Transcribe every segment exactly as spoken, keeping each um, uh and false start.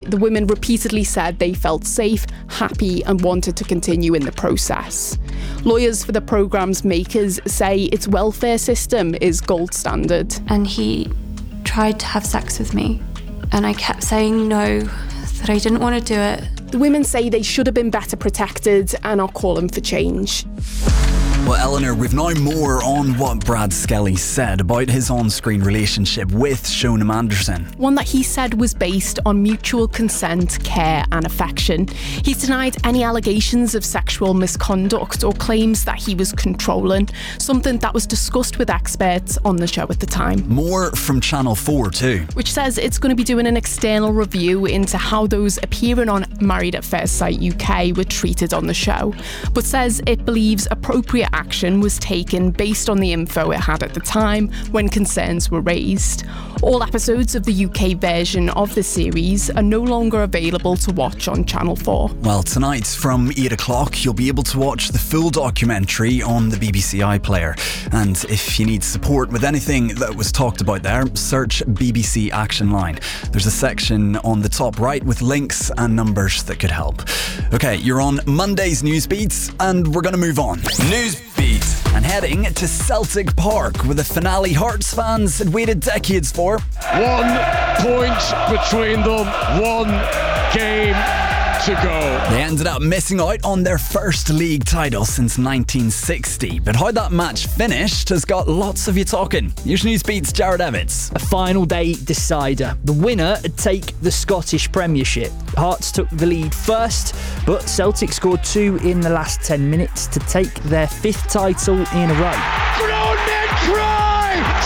the women repeatedly said they felt safe, happy and wanted to continue in the process. Lawyers for the programme's makers say its welfare system is gold standard. And he tried to have sex with me, and I kept saying no, that I didn't want to do it. The women say they should have been better protected and are calling for change. Well, Eleanor, we've now more on what Brad Skelly said about his on-screen relationship with Shona Anderson. One that he said was based on mutual consent, care and affection. He's denied any allegations of sexual misconduct or claims that he was controlling, something that was discussed with experts on the show at the time. More from Channel four too. Which says it's going to be doing an external review into how those appearing on Married at First Sight U K were treated on the show, but says it believes appropriate action was taken based on the info it had at the time when concerns were raised. All episodes of the U K version of the series are no longer available to watch on Channel four. Well, tonight from eight o'clock you'll be able to watch the full documentary on the B B C iPlayer. And if you need support with anything that was talked about there, search B B C Action Line. There's a section on the top right with links and numbers that could help. Okay, you're on Monday's News Beats and we're going to move on. News Beats. And heading to Celtic Park, where the finale Hearts fans had waited decades for. One point between them, one game to go. They ended up missing out on their first league title since nineteen sixty, but how that match finished has got lots of you talking. Here's News Beats' Jared Evans. A final day decider. The winner would take the Scottish Premiership. Hearts took the lead first, but Celtic scored two in the last ten minutes to take their fifth title in a row. Grown men cry!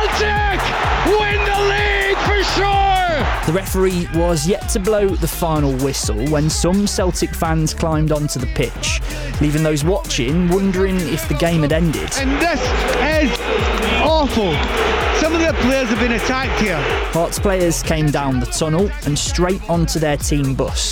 Celtic win the league for sure! The referee was yet to blow the final whistle when some Celtic fans climbed onto the pitch, leaving those watching wondering if the game had ended. And this is awful. Some of the players have been attacked here. Hearts players came down the tunnel and straight onto their team bus.